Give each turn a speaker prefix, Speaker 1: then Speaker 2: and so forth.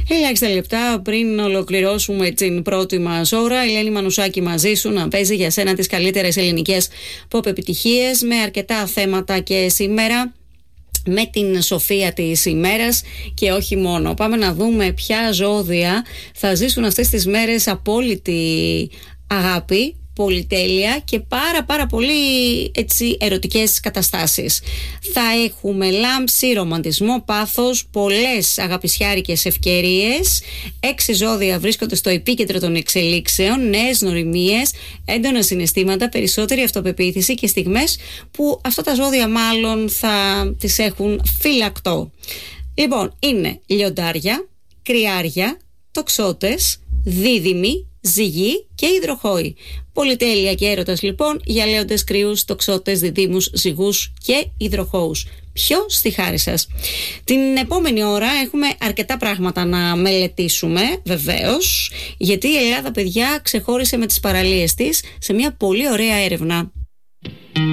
Speaker 1: Ελάχιστα λεπτά πριν ολοκληρώσουμε την πρώτη μας ώρα, η Ελένη Μανουσάκη μαζί σου να παίζει για σένα τις καλύτερες ελληνικές pop επιτυχίες, με αρκετά θέματα και σήμερα, με την σοφία της ημέρας και όχι μόνο. Πάμε να δούμε ποια ζώδια θα ζήσουν αυτές τις μέρες απόλυτη αγάπη, πολυτέλεια και πάρα πολύ έτσι ερωτικές καταστάσεις. Θα έχουμε λάμψη, ρομαντισμό, πάθος, πολλές αγαπησιάρικες ευκαιρίες. 6 ζώδια βρίσκονται στο επίκεντρο των εξελίξεων, νέες νοημίες, έντονα συναισθήματα, περισσότερη αυτοπεποίθηση και στιγμές που αυτά τα ζώδια μάλλον θα τις έχουν φυλακτό. Λοιπόν, είναι λιοντάρια, κρυάρια, τοξότες, δίδυμοι, ζυγοί και υδροχόοι. Πολυτέλεια και έρωτας λοιπόν για λέοντες, κρυούς, τοξότες, διδύμους, ζυγούς και υδροχόους. Ποιο στη χάρη σας. Την επόμενη ώρα έχουμε αρκετά πράγματα να μελετήσουμε, βεβαίως, γιατί η Ελλάδα, παιδιά, ξεχώρισε με τις παραλίες της σε μια πολύ ωραία έρευνα.